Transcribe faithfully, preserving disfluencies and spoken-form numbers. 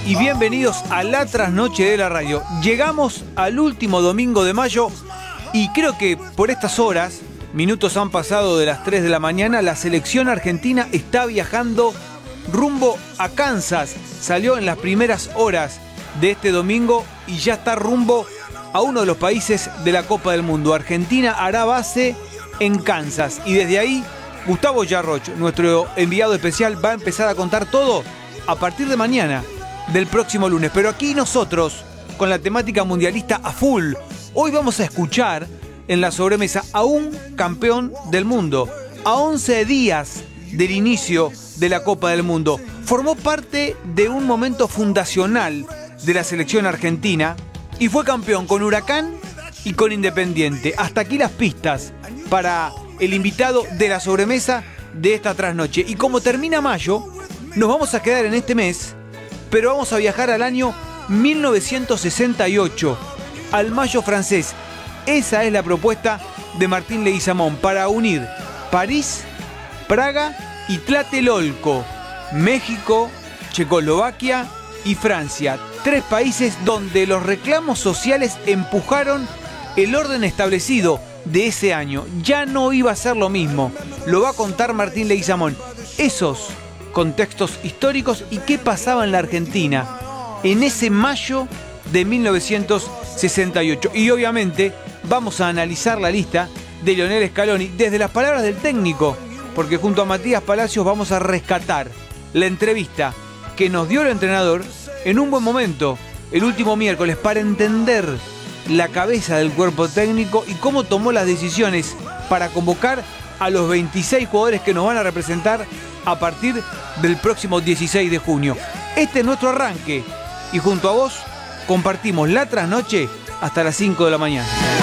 y bienvenidos a la trasnoche de la radio. Llegamos al último domingo de mayo y creo que por estas horas, minutos han pasado de las tres de la mañana, la selección argentina está viajando rumbo a Kansas. Salió en las primeras horas de este domingo y ya está rumbo a uno de los países de la Copa del Mundo. Argentina hará base en Kansas y desde ahí Gustavo Yarroch, nuestro enviado especial, va a empezar a contar todo a partir de mañana, del próximo lunes. Pero aquí nosotros, con la temática mundialista a full, hoy vamos a escuchar en la sobremesa a un campeón del mundo, a once días del inicio de la Copa del Mundo. Formó parte de un momento fundacional de la selección argentina y fue campeón con Huracán y con Independiente. Hasta aquí las pistas para el invitado de la sobremesa de esta trasnoche. Y como termina mayo, nos vamos a quedar en este mes, pero vamos a viajar al año mil novecientos sesenta y ocho, al mayo francés. Esa es la propuesta de Martín Leguizamón para unir París, Praga y Tlatelolco, México, Checoslovaquia y Francia. Tres países donde los reclamos sociales empujaron el orden establecido de ese año. Ya no iba a ser lo mismo. Lo va a contar Martín Leguizamón. Esos contextos históricos y qué pasaba en la Argentina en ese mayo de mil novecientos sesenta y ocho. Y obviamente vamos a analizar la lista de Lionel Scaloni desde las palabras del técnico, porque junto a Matías Palacios vamos a rescatar la entrevista que nos dio el entrenador en un buen momento el último miércoles para entender la cabeza del cuerpo técnico y cómo tomó las decisiones para convocar a los veintiséis jugadores que nos van a representar a partir del próximo dieciséis de junio. Este es nuestro arranque y junto a vos compartimos la trasnoche hasta las cinco de la mañana.